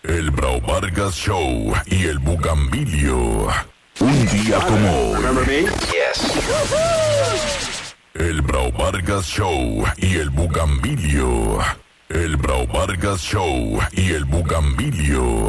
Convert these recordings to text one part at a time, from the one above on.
El Bravo Vargas Show y el Bugambilio. Un día como hoy. El Bravo Vargas Show y el Bugambilio. El Bravo Vargas Show y el Bugambilio.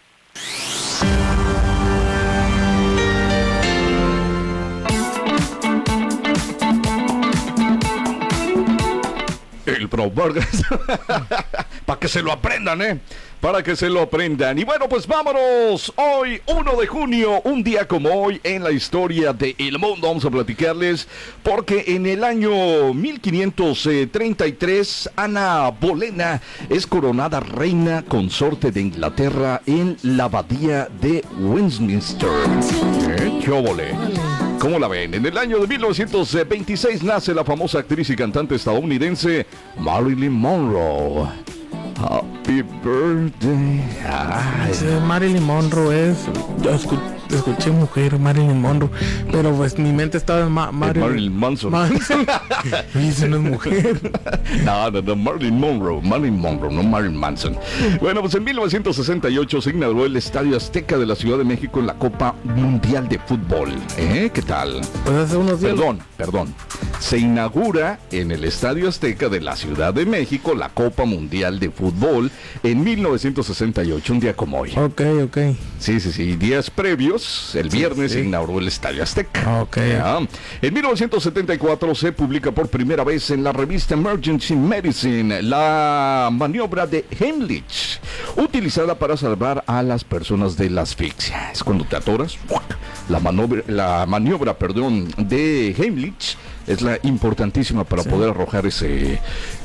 El Bravo Vargas. Para que se lo aprendan, para que se lo aprendan. Y bueno, pues vámonos. Hoy, 1 de junio, un día como hoy en la historia del mundo. Vamos a platicarles porque en el año 1533, Ana Bolena es coronada reina consorte de Inglaterra en la abadía de Westminster. ¡Qué óvole! ¿Cómo la ven? En el año de 1926 nace la famosa actriz y cantante estadounidense Marilyn Monroe. Happy birthday. Marilyn Monroe es... Yo escuché mujer, Marilyn Monroe, pero pues mi mente estaba en Marilyn Manson. Y eso no es mujer. No, Marilyn Monroe, no Marilyn Manson. Bueno, pues en 1968 se inauguró el Estadio Azteca de la Ciudad de México en la Copa Mundial de Fútbol. ¿Qué tal? Pues hace unos días. Perdón. Se inaugura en el Estadio Azteca de la Ciudad de México la Copa Mundial de Fútbol en 1968, un día como hoy. Ok. Sí. Días previos, el viernes se inauguró el Estadio Azteca. Ok. En 1974 se publica por primera vez en la revista Emergency Medicine la maniobra de Heimlich, utilizada para salvar a las personas de la asfixia. Es cuando te atoras. La maniobra de Heimlich es la importantísima para poder arrojar ese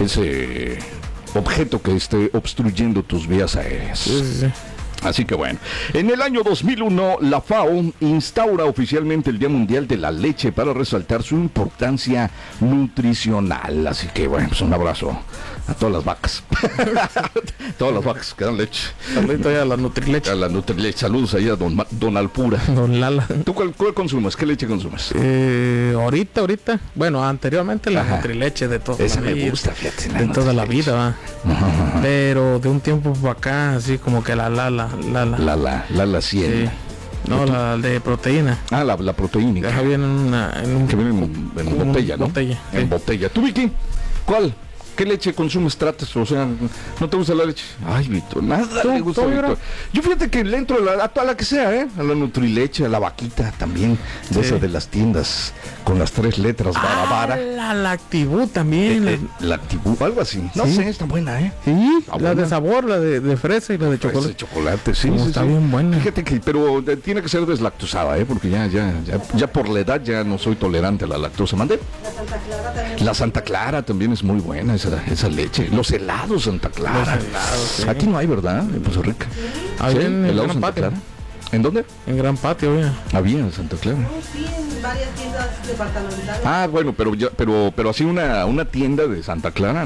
objeto que esté obstruyendo tus vías aéreas. Sí. Así que bueno, en el año 2001 la FAO instaura oficialmente el Día Mundial de la Leche para resaltar su importancia nutricional. Así que bueno, pues un abrazo a todas las vacas. Todas las vacas que dan leche. Saludito a la Nutrileche. A la Nutrileche. Saludos ahí a don Alpura. Don Lala. ¿Tú cuál consumes? ¿Qué leche consumes? Ahorita. Bueno, anteriormente la Nutrileche de toda Esa la vida. Me gusta, fíjate. De toda la vida, va. Pero de un tiempo para acá, así como que la Lala 100. Sí. No, la de proteína. La proteína. Deja bien que viene en botella, ¿no? En botella. ¿Tú, Vicky? ¿Cuál? ¿Qué leche consumes, tratas? O sea, ¿no te gusta la leche? Ay, Víctor, nada le gusta a Víctor. Yo fíjate que le entro a toda la que sea, a la Nutrileche, a la vaquita también, de esas de las tiendas con las 3 letras, Barabara. La Lactibú también. Lactibú, algo así. No sé, está buena, Sí, la de sabor, la de fresa y la de chocolate. Fresa de chocolate, sí. Está bien buena. Fíjate que, pero tiene que ser deslactosada, porque ya por la edad ya no soy tolerante a la lactosa. ¿Mande? La Santa Clara también es muy buena, esa leche. Los helados Santa Clara. Sí. Aquí no hay, ¿verdad? En Poza Rica. ¿Sí? En el Gran Santa Patio. Clara. ¿En dónde? En Gran Patio, obvio. Había en Santa Clara. Sí, en varias tiendas departamentales. Bueno, pero así una tienda de Santa Clara.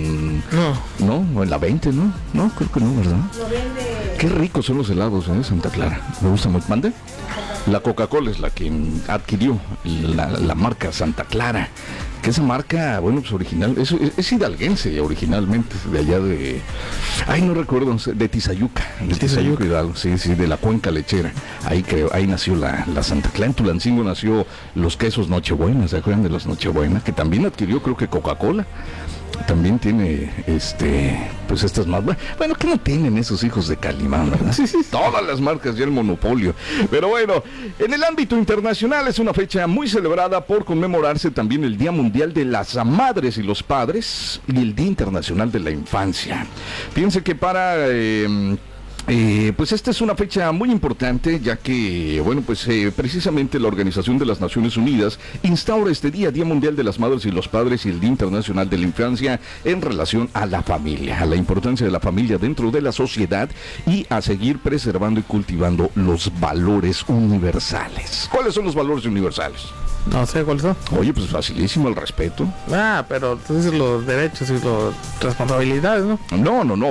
No, en la 20, ¿no? No, creo que no, ¿verdad? Lo vende. Qué ricos son los helados, Santa Clara. Me gusta mucho. ¿Mande? La Coca-Cola es la que adquirió la marca Santa Clara. Que esa marca, bueno, pues original, es hidalguense originalmente, de allá de... Ay, no recuerdo, de Tizayuca. De Tizayuca Hidalgo, sí, de la cuenca lechera. Ahí nació la Santa Clara. En Tulancingo nació los quesos Nochebuena, ¿se acuerdan de los Nochebuena? Que también adquirió, creo que Coca-Cola. También tiene, pues estas marcas. Bueno, que no tienen esos hijos de Calimán, ¿verdad? Sí. Todas las marcas y el monopolio. Pero bueno, en el ámbito internacional es una fecha muy celebrada por conmemorarse también el Día Mundial de las Madres y los Padres y el Día Internacional de la Infancia. Fíjense que para... pues esta es una fecha muy importante, ya que, bueno, pues precisamente la Organización de las Naciones Unidas instaura este Día Mundial de las Madres y los Padres y el Día Internacional de la Infancia en relación a la familia, a la importancia de la familia dentro de la sociedad y a seguir preservando y cultivando los valores universales. ¿Cuáles son los valores universales? No sé cuáles son. Oye, pues facilísimo, el respeto. Pero tú dices los derechos y las responsabilidades, ¿no? No.